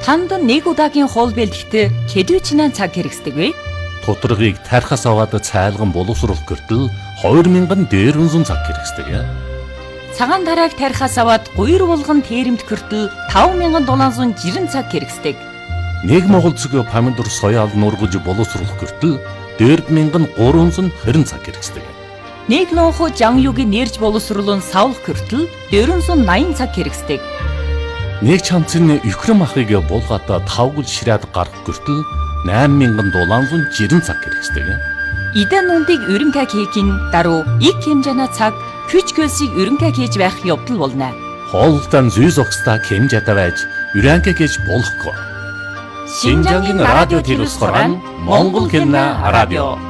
Танд нэг удаагийн хоол бэлтгэхдээ хэдвэчнээ цаг хэрэгсдэг вэ? Тутаргыг тархаас аваад цайлган боловсруулах гэртэл 2000 дээрвэн цаг хэрэгсдэг. Цагаан тарааг тархаас аваад гуйр булган тээремд хүртэл 5760 цаг хэрэгсдэг. Нэг Монгол цэгийн помидор соёал нургаж боловсруулах гэртэл 4320 цаг хэрэгсдэг. Нэг лонхо жанюгийн нэрж боловсруулан савлах гэртэл 480 цаг хэрэгсдэг. Нэг чамцын өхрөм ахыг булгаад 5 гүл ширээд гарах гэртэл 8760 цаг хэрэгсдэг. Идэн нүндийг өрөнгө хийхин даруй их хэмжээний цаг хүч хөлсийг өрөнгө хийж байх явдал болно. Хоолтон зүй зогсдаа хэмжээтэй байж өрөнгө хийж болохгүй. Шинжангийн радио телевизээр Монгол кино радио